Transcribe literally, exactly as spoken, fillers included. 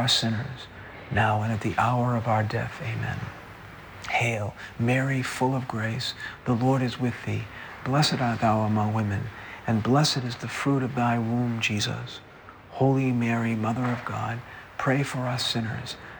us sinners, now and at the hour of our death. Amen. Hail, Mary, full of grace, the Lord is with thee. Blessed art thou among women, and blessed is the fruit of thy womb, Jesus. Holy Mary, Mother of God, pray for us sinners,